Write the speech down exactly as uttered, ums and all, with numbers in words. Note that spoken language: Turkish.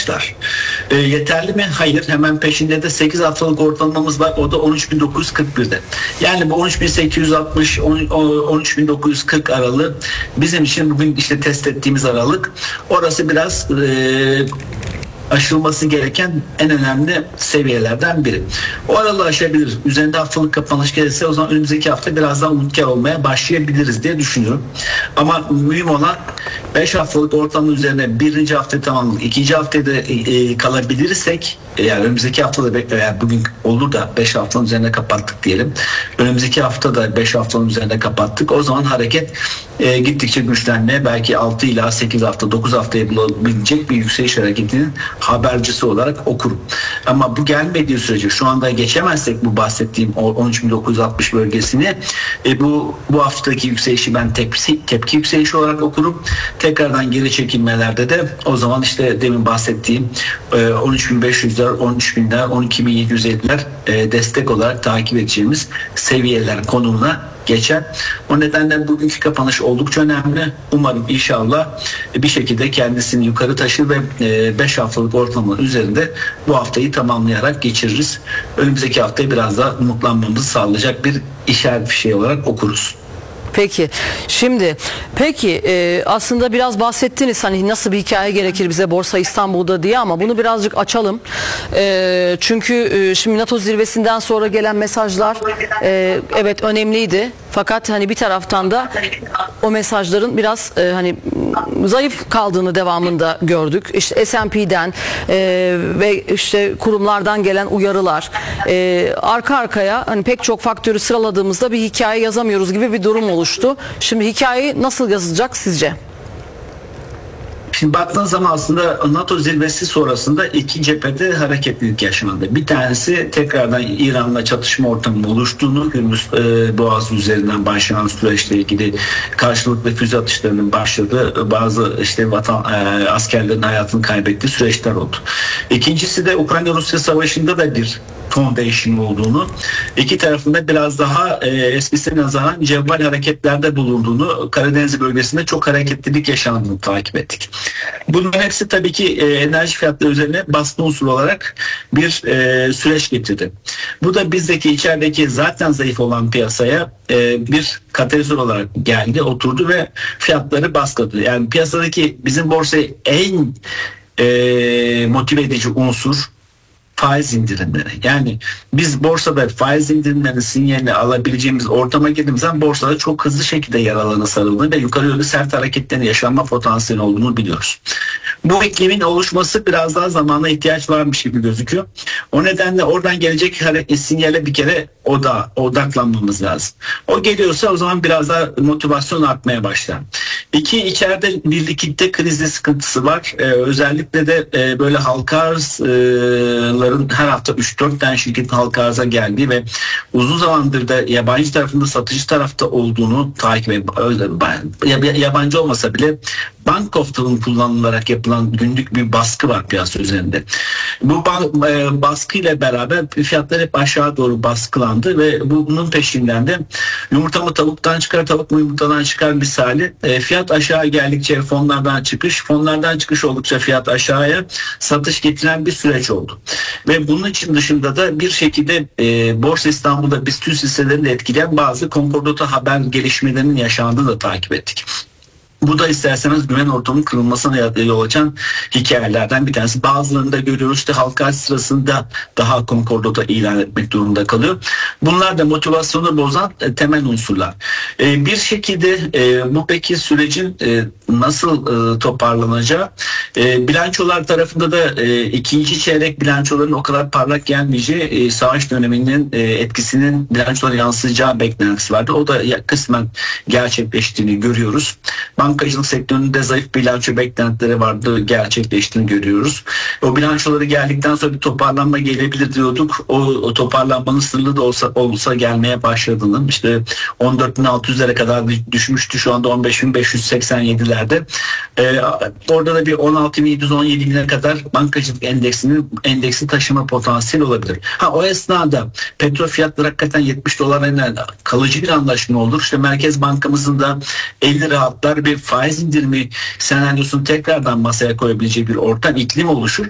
kapanışlar. E, yeterli mi? Hayır. Hemen peşinde de sekiz haftalık ortalamamız var. O da on üç bin dokuz yüz kırk birde. Yani bu on üç bin sekiz yüz altmış on üç bin dokuz yüz kırk aralığı bizim için bugün işte test ettiğimiz aralık. Orası biraz e, aşılması gereken en önemli seviyelerden biri. O aralığı aşabilir. Üzerinde haftalık kapanış gelirse o zaman önümüzdeki hafta biraz daha umutkar olmaya başlayabiliriz diye düşünüyorum. Ama mühim olan beş haftalık ortamın üzerine birinci hafta tamamladık. ikinci haftada e, kalabilirsek yani önümüzdeki haftada eğer bugün olur da beş haftanın üzerine kapattık diyelim. Önümüzdeki hafta da beş haftanın üzerine kapattık. O zaman hareket e, gittikçe güçlenmeye belki altı ila sekiz hafta dokuz haftaya bulabilecek bir yükseliş hareketinin habercisi olarak okurum. Ama bu gelmediği sürece şu anda geçemezsek bu bahsettiğim on üç bin dokuz yüz altmış bölgesini e, bu bu haftaki yükselişi ben tepki, tepki yükselişi olarak okurum. Tekrardan geri çekilmelerde de o zaman işte demin bahsettiğim e, on üç bin beş yüzler, on üç binler, on iki bin yedi yüz elliler e, destek olarak takip edeceğimiz seviyeler konumuna geçer. O nedenle bugünkü kapanış oldukça önemli. Umarım inşallah bir şekilde kendisini yukarı taşır ve beş haftalık ortalamanın üzerinde bu haftayı tamamlayarak geçiririz. Önümüzdeki haftayı biraz daha umutlanmamızı sağlayacak bir işaret bir şey olarak okuruz. Peki. Şimdi peki e, aslında biraz bahsettiniz hani nasıl bir hikaye gerekir bize Borsa İstanbul'da diye ama bunu birazcık açalım. E, çünkü e, şimdi NATO zirvesinden sonra gelen mesajlar e, evet önemliydi. Fakat hani bir taraftan da o mesajların biraz e, hani zayıf kaldığını devamında gördük. İşte S and P'den e, ve işte kurumlardan gelen uyarılar e, arka arkaya hani pek çok faktörü sıraladığımızda bir hikaye yazamıyoruz gibi bir durum oluştu. Şimdi hikayeyi nasıl yazılacak sizce? Şimdi baktığınız zaman aslında NATO zirvesi sonrasında iki cephede hareketlilik yaşandı. Bir tanesi tekrardan İran'la çatışma ortamının oluştuğunu, Hürmüz e, Boğazı üzerinden başlayan süreçle ilgili karşılıklı füze atışlarının başladığı bazı işte vatan e, askerlerin hayatını kaybettiği süreçler oldu. İkincisi de Ukrayna-Rusya savaşında da bir ton değişimi olduğunu, iki tarafında biraz daha e, eskisine nazaran cevval hareketlerde bulunduğunu, Karadeniz bölgesinde çok hareketlilik yaşandığını takip ettik. Bunların hepsi tabii ki e, enerji fiyatları üzerine baskı unsuru olarak bir e, süreç getirdi. Bu da bizdeki içerideki zaten zayıf olan piyasaya e, bir katalizör olarak geldi, oturdu ve fiyatları baskıladı. Yani piyasadaki bizim borsayı en e, motive edici unsur faiz indirimleri. Yani biz borsada faiz indirimlerinin sinyalini alabileceğimiz ortama girdiğimiz zaman borsada çok hızlı şekilde yaralarına sarıldığını ve yukarı yönlü sert hareketlerin yaşanma potansiyeli olduğunu biliyoruz. Bu iklimin oluşması biraz daha zamana ihtiyaç varmış gibi gözüküyor. O nedenle oradan gelecek sinyale bir kere oda, odaklanmamız lazım. O geliyorsa o zaman biraz daha motivasyon artmaya başlar. İki, içeride bir likidite krizi sıkıntısı var. Ee, özellikle de e, böyle halka arzların her hafta üç dört tane şirketin halka arza geldiği ve uzun zamandır da yabancı tarafında satıcı tarafta olduğunu takip ediyorum. Yabancı olmasa bile bank oftalın kullanılarak yapılan günlük bir baskı var piyasa üzerinde. Bu e, baskı ile beraber fiyatlar hep aşağı doğru baskılandı ve bunun peşinden de yumurta mı tavuktan çıkar, tavuk mu yumurtadan çıkar misali e, fiyat aşağı geldikçe fonlardan çıkış, fonlardan çıkış oldukça fiyat aşağıya satış getiren bir süreç oldu. Ve bunun için dışında da bir şekilde e, Borsa İstanbul'da biz tüm hisselerini etkileyen bazı konkordato haber gelişmelerinin yaşandığını da takip ettik. Bu da isterseniz güven ortamının kırılmasına yol açan hikayelerden bir tanesi. Bazılarını da görüyoruz işte halka arz sırasında daha konkordato ilan etmek durumunda kalıyor. Bunlar da motivasyonu bozan e, temel unsurlar. E, bir şekilde e, bu peki sürecin e, nasıl e, toparlanacağı e, bilançolar tarafında da e, ikinci çeyrek bilançoların o kadar parlak gelmeyeceği e, savaş döneminin e, etkisinin bilançolara yansıyacağı beklentisi vardı. O da ya, kısmen gerçekleştiğini görüyoruz. Bankacılık sektöründe zayıf bilanço beklentileri vardı, gerçekleştiğini görüyoruz. O bilançoları geldikten sonra bir toparlanma gelebilir diyorduk. O, o toparlanmanın sınırlı da olsa, olsa gelmeye başladığını, işte on dört bin altı yüzlere kadar düşmüştü, şu anda on beş bin beş yüz seksen yedilerde. Ee, orada da bir on altı bin yedi yüz on yedi bine kadar bankacılık endeksinin endeksi taşıma potansiyeli olabilir. Ha, o esnada petrol fiyatları hakikaten yetmiş dolara kalıcı bir anlaşma olur. İşte Merkez Bankamızın da elli rahatlar bir faiz indirimi senaryosunu tekrardan masaya koyabileceği bir ortam, iklim oluşur.